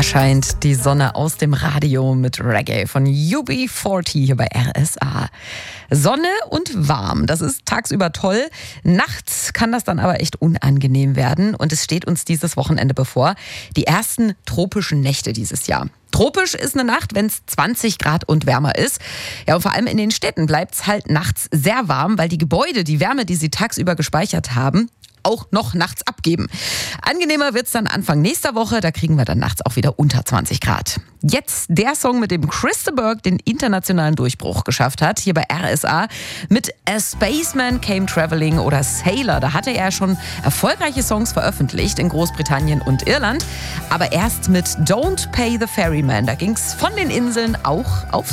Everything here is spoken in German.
scheint die Sonne aus dem Radio mit Reggae von UB40 hier bei RSA. Sonne und warm, das ist tagsüber toll. Nachts kann das dann aber echt unangenehm werden. Und es steht uns dieses Wochenende bevor. Die ersten tropischen Nächte dieses Jahr. Tropisch ist eine Nacht, wenn es 20 Grad und wärmer ist. Ja, und vor allem in den Städten bleibt es halt nachts sehr warm, weil die Gebäude die Wärme, die sie tagsüber gespeichert haben, auch noch nachts abgeben. Angenehmer wird's dann Anfang nächster Woche, da kriegen wir dann nachts auch wieder unter 20 Grad. Jetzt der Song, mit dem Chris de Burgh den internationalen Durchbruch geschafft hat, hier bei RSA mit A Spaceman Came Traveling oder Sailor. Da hatte er schon erfolgreiche Songs veröffentlicht in Großbritannien und Irland, aber erst mit Don't Pay the Ferryman. Da ging's von den Inseln auch aufs